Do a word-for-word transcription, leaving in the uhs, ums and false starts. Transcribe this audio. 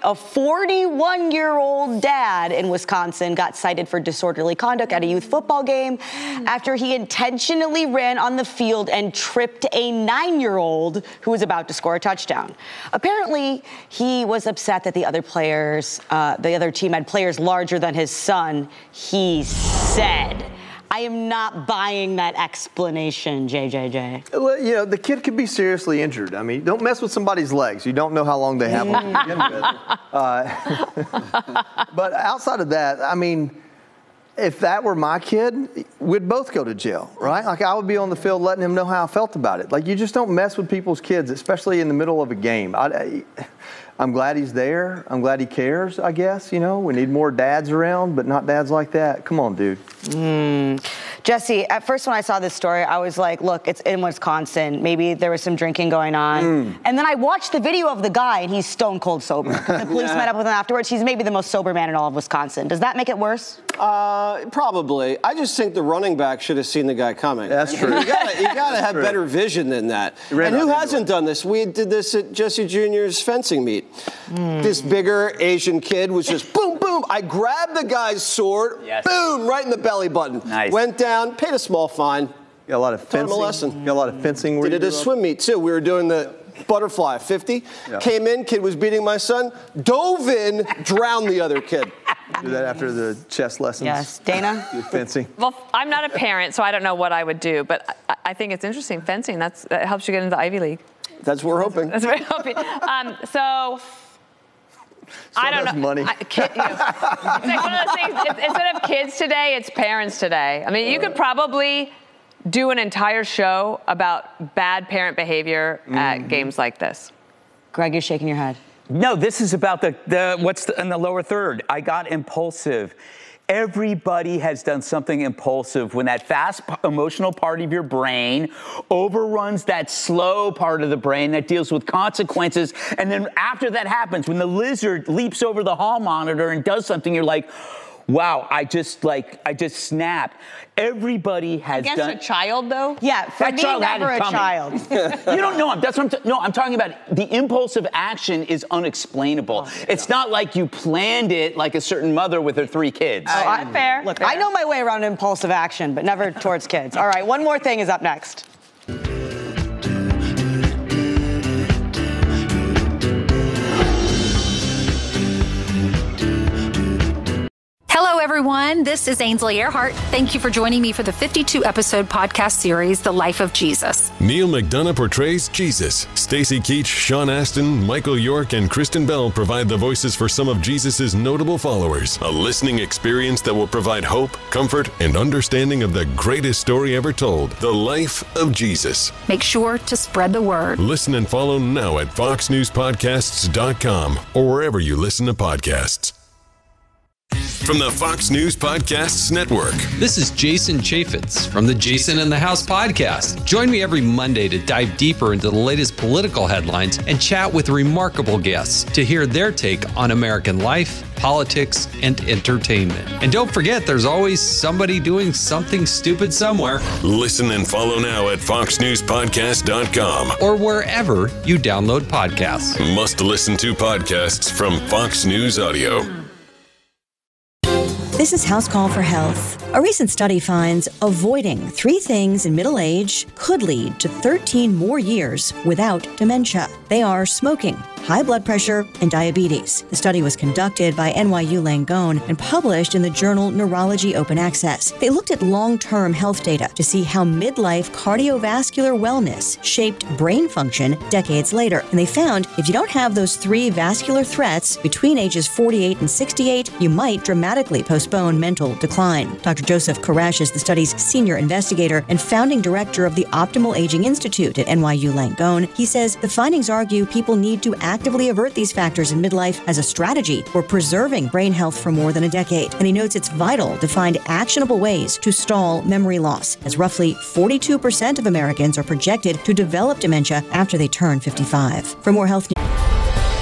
A forty-one-year-old dad in Wisconsin got cited for disorderly conduct at a youth football game after he intentionally ran on the field and tripped a nine-year-old who was about to score a touchdown. Apparently, he was upset that the other players, uh, the other team had players larger than his son, he said. I am not buying that explanation, J J J. Well, you know, the kid could be seriously injured. I mean, don't mess with somebody's legs. You don't know how long they have them to begin with. Uh, but outside of that, I mean, if that were my kid, we'd both go to jail, right? Like, I would be on the field letting him know how I felt about it. Like, you just don't mess with people's kids, especially in the middle of a game. I, I, I'm glad he's there. I'm glad he cares, I guess. You know, we need more dads around, but not dads like that. Come on, dude. Mm. Jesse, at first when I saw this story, I was like, look, it's in Wisconsin. Maybe there was some drinking going on. Mm. And then I watched the video of the guy, and he's stone cold sober. The police yeah. met up with him afterwards. He's maybe the most sober man in all of Wisconsin. Does that make it worse? Uh, probably. I just think the running back should have seen the guy coming. That's true. You gotta, you gotta have true. better vision than that. And who hasn't done this? We did this at Jesse Junior's fencing meet. Mm. This bigger Asian kid was just boom, boom. I grabbed the guy's sword, yes. boom, right in the belly button. Nice. Went down, paid a small fine. Got a lot of fencing. Taught him a lesson. Got a lot of fencing. Did it at a swim meet too. We were doing the butterfly fifty. Yeah. Came in, kid was beating my son, dove in, drowned the other kid. Do that after the chess lessons. Yes, Dana. Do fencing. Well, I'm not a parent, so I don't know what I would do, but I, I think it's interesting. Fencing, that's that helps you get into the Ivy League. That's what we're hoping. That's what we're hoping. Um, so. So I don't know. Money. I, kid, you know, it's like one of those things. It's, instead of kids today, it's parents today. I mean, you could probably do an entire show about bad parent behavior mm-hmm. at games like this. Greg, you're shaking your head. No, this is about the, the what's the, in the lower third. I got impulsive. Everybody has done something impulsive when that fast emotional part of your brain overruns that slow part of the brain that deals with consequences. And then after that happens, when the lizard leaps over the hall monitor and does something, you're like, wow, I just like, I just snapped. Everybody has Against done. Against a child, though? Yeah, for that me, child never a coming. child. You don't know. That's what I'm t- no, I'm talking about the impulsive action is unexplainable. Oh, yeah. It's not like you planned it like a certain mother with her three kids. Oh, I, fair. Look, fair. I know my way around impulsive action, but never towards kids. All right, one more thing is up next. Hello, everyone. This is Ainsley Earhart. Thank you for joining me for the fifty-two episode podcast series, The Life of Jesus. Neil McDonough portrays Jesus. Stacy Keach, Sean Astin, Michael York, and Kristen Bell provide the voices for some of Jesus' notable followers. A listening experience that will provide hope, comfort, and understanding of the greatest story ever told, The Life of Jesus. Make sure to spread the word. Listen and follow now at fox news podcasts dot com or wherever you listen to podcasts. From the Fox News Podcasts Network. This is Jason Chaffetz from the Jason in the House podcast. Join me every Monday to dive deeper into the latest political headlines and chat with remarkable guests to hear their take on American life, politics, and entertainment. And don't forget, there's always somebody doing something stupid somewhere. Listen and follow now at fox news podcast dot com or wherever you download podcasts. Must listen to podcasts from Fox News Audio. This is House Call for Health. A recent study finds avoiding three things in middle age could lead to thirteen more years without dementia. They are smoking, high blood pressure, and diabetes. The study was conducted by N Y U Langone and published in the journal Neurology Open Access. They looked at long-term health data to see how midlife cardiovascular wellness shaped brain function decades later. And they found if you don't have those three vascular threats between ages forty-eight and sixty-eight, you might dramatically postpone mental decline. Doctor Joseph Koresh is the study's senior investigator and founding director of the Optimal Aging Institute at N Y U Langone. He says the findings argue people need to actively avert these factors in midlife as a strategy for preserving brain health for more than a decade. And he notes it's vital to find actionable ways to stall memory loss, as roughly forty-two percent of Americans are projected to develop dementia after they turn fifty-five. For more health news.